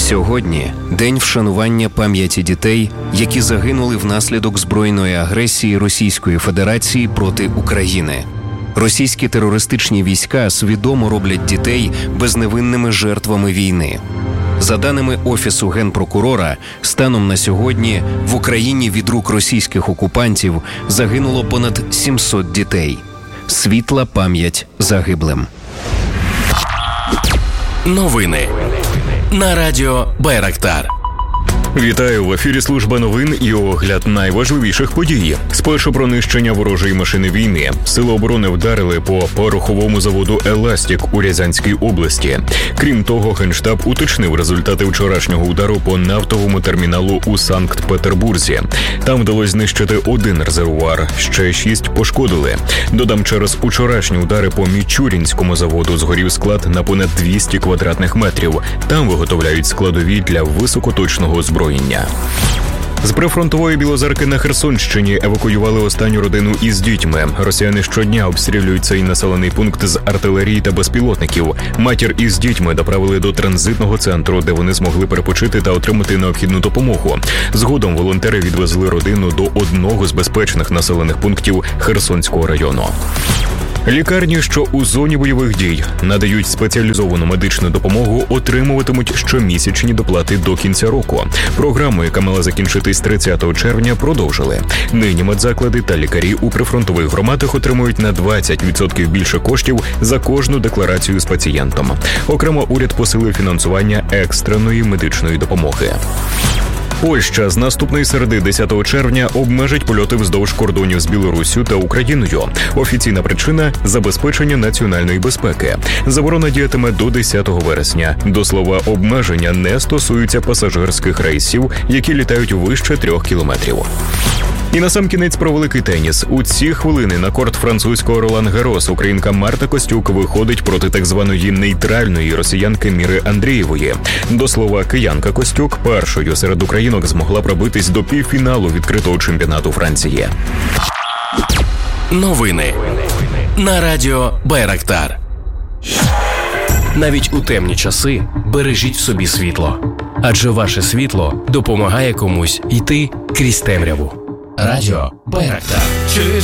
Сьогодні – день вшанування пам'яті дітей, які загинули внаслідок збройної агресії Російської Федерації проти України. Російські терористичні війська свідомо роблять дітей безневинними жертвами війни. За даними Офісу Генпрокурора, станом на сьогодні в Україні від рук російських окупантів загинуло понад 700 дітей. Світла пам'ять загиблим. Новини на радіо Байрактар. Вітаю, в ефірі служба новин і огляд найважливіших подій. Спершу про нищення ворожої машини війни. Сили оборони вдарили по пороховому заводу «Еластік» у Рязанській області. Крім того, Генштаб уточнив результати вчорашнього удару по нафтовому терміналу у Санкт-Петербурзі. Там вдалося знищити 1 резервуар, ще 6 пошкодили. Додам, через учорашні удари по Мічурінському заводу згорів склад на понад 200 квадратних метрів. Там виготовляють складові для високоточного озброєння. З прифронтової Білозерки на Херсонщині евакуювали останню родину із дітьми. Росіяни щодня обстрілюють цей населений пункт з артилерії та безпілотників. Матір із дітьми доправили до транзитного центру, де вони змогли перепочити та отримати необхідну допомогу. Згодом волонтери відвезли родину до одного з безпечних населених пунктів Херсонського району. Лікарні, що у зоні бойових дій надають спеціалізовану медичну допомогу, отримуватимуть щомісячні доплати до кінця року. Програму, яка мала закінчитись 30 червня, продовжили. Нині медзаклади та лікарі у прифронтових громадах отримують на 20% більше коштів за кожну декларацію з пацієнтом. Окремо уряд посилив фінансування екстреної медичної допомоги. Польща з наступної середи 10 червня обмежить польоти вздовж кордонів з Білоруссю та Україною. Офіційна причина – забезпечення національної безпеки. Заборона діятиме до 10 вересня. До слова, обмеження не стосуються пасажирських рейсів, які літають вище 3 кілометрів. І насамкінець про великий теніс. У ці хвилини на корт французького Ролан-Гаррос українка Марта Костюк виходить проти так званої нейтральної росіянки Міри Андрієвої. До слова, киянка Костюк першою серед українок змогла пробитись до півфіналу відкритого чемпіонату Франції. Новини на радіо Байрактар. Навіть у темні часи бережіть в собі світло. Адже ваше світло допомагає комусь йти крізь темряву. Радіо Байрактар. Чуєш,